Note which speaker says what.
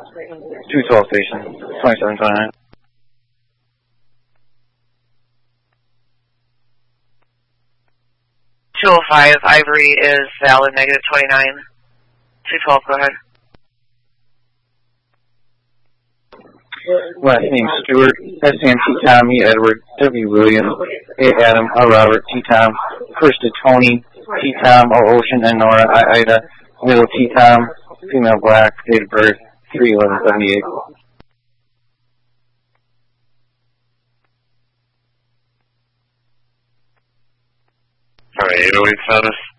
Speaker 1: 212 station, 2729.
Speaker 2: 205 Ivory is valid, negative 29. 212, go ahead.
Speaker 1: Last name Stewart, S.M. T. Tommy, Edward, W. William, A. Adam, R. Robert, T. Tom, first to Tony, T. Tom, O. Ocean, and Nora, I. Ida, middle T. Tom, female black, date of birth, 3/11/78.
Speaker 3: Alright, 808 status.